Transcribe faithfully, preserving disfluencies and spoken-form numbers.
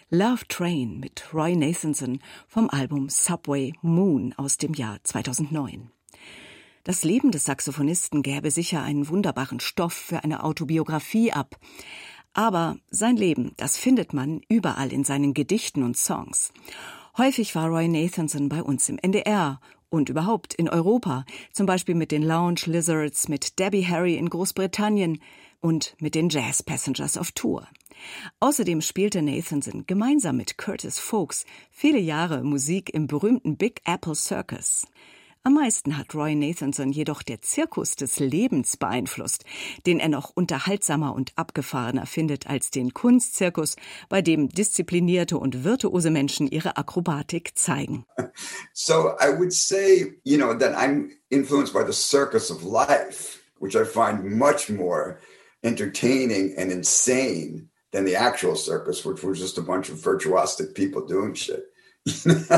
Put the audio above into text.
Love Train mit Roy Nathanson vom Album Subway Moon aus dem Jahr zweitausendneun. Das Leben des Saxophonisten gäbe sicher einen wunderbaren Stoff für eine Autobiografie ab. Aber sein Leben, das findet man überall in seinen Gedichten und Songs. Häufig war Roy Nathanson bei uns im N D R und überhaupt in Europa, zum Beispiel mit den Lounge Lizards, mit Debbie Harry in Großbritannien und mit den Jazz Passengers auf Tour. Außerdem spielte Nathanson gemeinsam mit Curtis Fox viele Jahre Musik im berühmten Big Apple Circus. Am meisten hat Roy Nathanson jedoch der Zirkus des Lebens beeinflusst, den er noch unterhaltsamer und abgefahrener findet als den Kunstzirkus, bei dem disziplinierte und virtuose Menschen ihre Akrobatik zeigen. So I would say, you know, that I'm influenced by the circus of life, which I find much more entertaining and insane than the actual circus, which was just a bunch of virtuosic people doing shit.